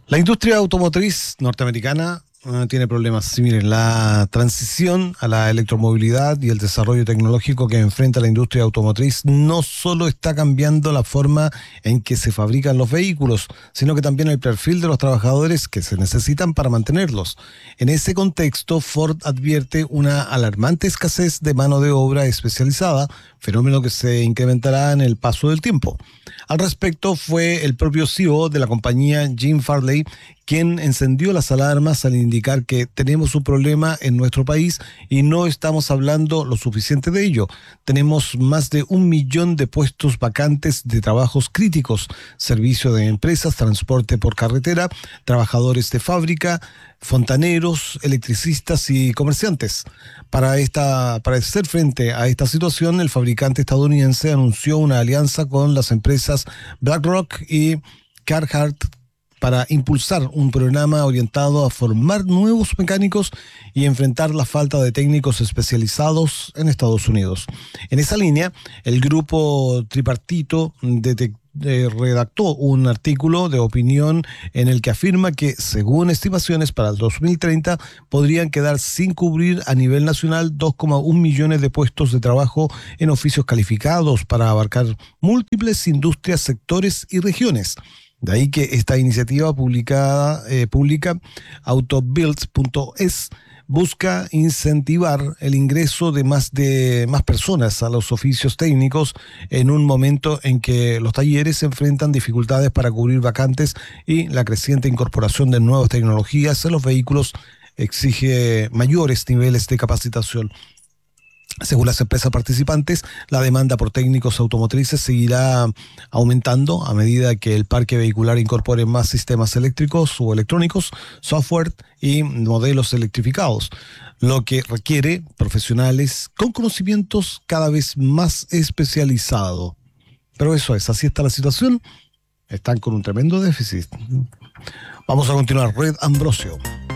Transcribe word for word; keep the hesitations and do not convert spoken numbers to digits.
La industria automotriz norteamericana uh, tiene problemas. Sí, miren, la transición a la electromovilidad y el desarrollo tecnológico que enfrenta la industria automotriz no solo está cambiando la forma en que se fabrican los vehículos, sino que también el perfil de los trabajadores que se necesitan para mantenerlos. En ese contexto, Ford advierte una alarmante escasez de mano de obra especializada, fenómeno que se incrementará en el paso del tiempo. Al respecto, fue el propio C E O de la compañía, Jim Farley, quien encendió las alarmas al indicar que tenemos un problema en nuestro país y no estamos hablando lo suficiente de ello. Tenemos más de un millón de puestos vacantes de trabajos críticos, servicio de empresas, transporte por carretera, trabajadores de fábrica, fontaneros, electricistas y comerciantes. Para esta, para hacer frente a esta situación, el fabricante estadounidense anunció una alianza con las empresas BlackRock y Carhartt para impulsar un programa orientado a formar nuevos mecánicos y enfrentar la falta de técnicos especializados en Estados Unidos. En esa línea, el grupo tripartito detectó Eh, redactó un artículo de opinión en el que afirma que, según estimaciones para el dos mil treinta, podrían quedar sin cubrir a nivel nacional dos coma uno millones de puestos de trabajo en oficios calificados para abarcar múltiples industrias, sectores y regiones. De ahí que esta iniciativa publicada, eh, pública, autobuild punto es, busca incentivar el ingreso de más de más personas a los oficios técnicos en un momento en que los talleres se enfrentan dificultades para cubrir vacantes y la creciente incorporación de nuevas tecnologías en los vehículos exige mayores niveles de capacitación. Según las empresas participantes, la demanda por técnicos automotrices seguirá aumentando a medida que el parque vehicular incorpore más sistemas eléctricos o electrónicos, software y modelos electrificados, lo que requiere profesionales con conocimientos cada vez más especializados. Pero eso es, así está la situación. Están con un tremendo déficit. Vamos a continuar. Red Ambrosio.